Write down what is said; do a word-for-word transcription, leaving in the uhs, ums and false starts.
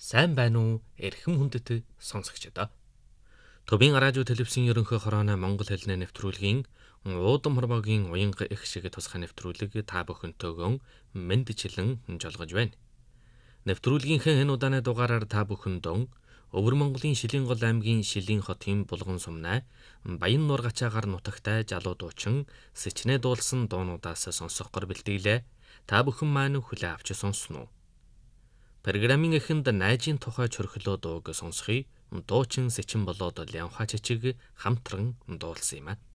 Сайн байна уу? Эрхэм хүндэт сонсогчдоо. Төвийн радио телевизийн ерөнхий хорооны Монгол хэлний нэвтрүүлгийн уудам хорвоогийн уянга их шиг тусгай нэвтрүүлэг та бүхэнтэйгөө мэндчилэн жолгож байна. Нэвтрүүлгийнхээ энэ удааны дугаараар та бүхэндөө Өвөр Монголын Шилэнгол аймгийн Шилийн хотын Булган сумнай Баян нургачаагаар нутагтай залуу дуучин сэчнээ дуулсан дуунуудаас сонсохгоор бэлтгэлээ. Та бүхэн маань хүлээ авч сонсноо. Программын эхэнд найжийн тухай чөрхлөө дууг сонсхий. Дуучин сэчин болоод Лянха чичиг хамтран дуулсан юм а.